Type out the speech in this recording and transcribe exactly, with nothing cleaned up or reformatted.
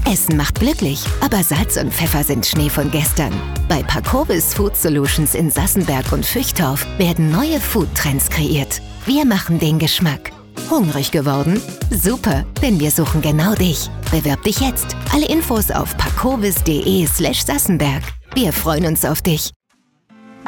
Essen macht glücklich, aber Salz und Pfeffer sind Schnee von gestern. Bei Parkovis Food Solutions in Sassenberg und Füchtorf werden neue Foodtrends kreiert. Wir machen den Geschmack. Hungrig geworden? Super, denn wir suchen genau dich. Bewirb dich jetzt. Alle Infos auf parkovis punkt de slash Sassenberg. Wir freuen uns auf dich.